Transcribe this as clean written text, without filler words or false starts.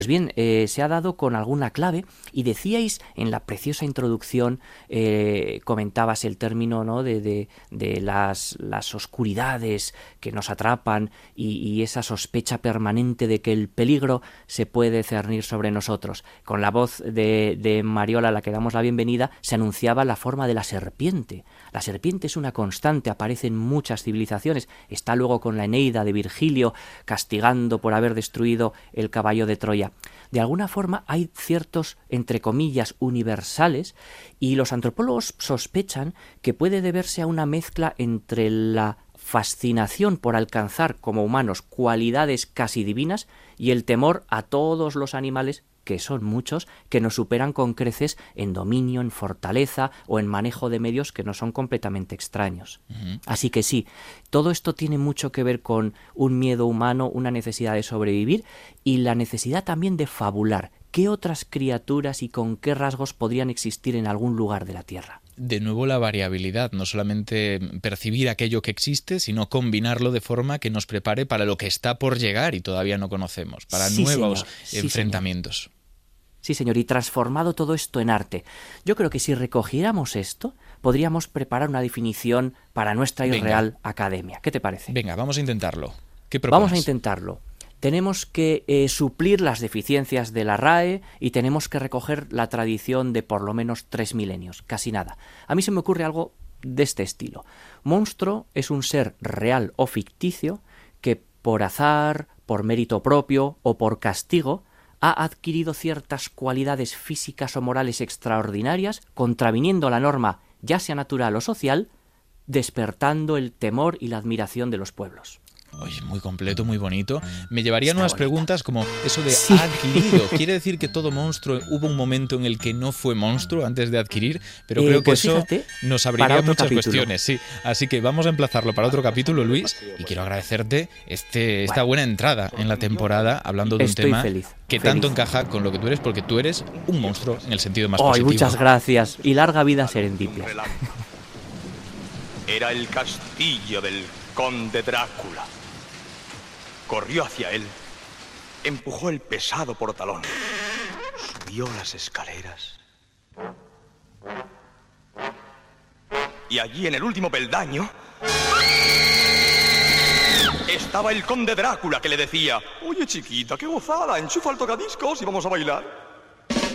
Pues bien, se ha dado con alguna clave y decíais en la preciosa introducción, comentabas el término, ¿no?, de las oscuridades que nos atrapan y esa sospecha permanente de que el peligro se puede cernir sobre nosotros. Con la voz de Mariola, a la que damos la bienvenida, se anunciaba la forma de la serpiente. La serpiente es una constante, aparece en muchas civilizaciones, está luego con la Eneida de Virgilio castigando por haber destruido el caballo de Troya. De alguna forma hay ciertos, entre comillas, universales, y los antropólogos sospechan que puede deberse a una mezcla entre la fascinación por alcanzar como humanos cualidades casi divinas y el temor a todos los animales, que son muchos, que nos superan con creces en dominio, en fortaleza o en manejo de medios que no son completamente extraños. Así que sí, todo esto tiene mucho que ver con un miedo humano, una necesidad de sobrevivir y la necesidad también de fabular. ¿Qué otras criaturas y con qué rasgos podrían existir en algún lugar de la Tierra? De nuevo la variabilidad, no solamente percibir aquello que existe, sino combinarlo de forma que nos prepare para lo que está por llegar y todavía no conocemos, para nuevos enfrentamientos. Sí, señor, y transformado todo esto en arte. Yo creo que si recogiéramos esto, podríamos preparar una definición para nuestra Real Academia. ¿Qué te parece? Venga, vamos a intentarlo. ¿Qué propones? Vamos a intentarlo. Tenemos que suplir las deficiencias de la RAE y tenemos que recoger la tradición de por lo menos 3 milenios, casi nada. A mí se me ocurre algo de este estilo. Monstruo es un ser real o ficticio que por azar, por mérito propio o por castigo ha adquirido ciertas cualidades físicas o morales extraordinarias, contraviniendo la norma, ya sea natural o social, despertando el temor y la admiración de los pueblos. Oye, muy completo, muy bonito. Me llevarían unas preguntas como eso de sí. adquirido. ¿Quiere decir que todo monstruo hubo un momento en el que no fue monstruo antes de adquirir? Pero creo que pues eso fíjate, nos abriría muchas capítulo. Cuestiones. Sí. Así que vamos a emplazarlo para otro capítulo, Luis. Y quiero agradecerte esta buena entrada en la temporada, hablando de un tema que tanto encaja con lo que tú eres, porque tú eres un monstruo en el sentido más positivo. Muchas gracias. Y larga vida Serendipia. Era el castillo del conde Drácula. Corrió hacia él, empujó el pesado portalón, subió las escaleras. Y allí, en el último peldaño, estaba el conde Drácula, que le decía: «Oye, chiquita, qué gozada, enchufa el tocadiscos y vamos a bailar».